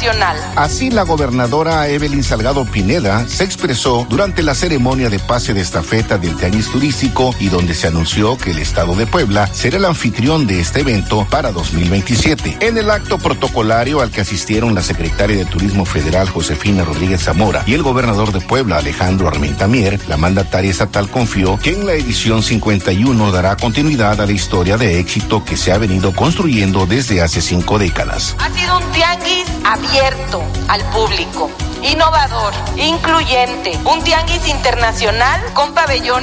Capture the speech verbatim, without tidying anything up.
nacional. Así, la gobernadora Evelyn Salgado Pineda se expresó durante la ceremonia de pase de estafeta del Tianguis Turístico y donde se anunció que el estado de Puebla será el anfitrión de este evento para dos mil veintisiete. En el acto protocolario al que asistieron la secretaria de Turismo Federal Josefina Rodríguez Zamora y el gobernador de Puebla Alejandro Armenta Mier, la mandataria estatal confió que en la edición cincuenta y uno dará continuidad a la historia de éxito que se ha venido construyendo desde hace cinco décadas. Ha sido un tianguis abierto al público, innovador, incluyente, un tianguis internacional con pabellones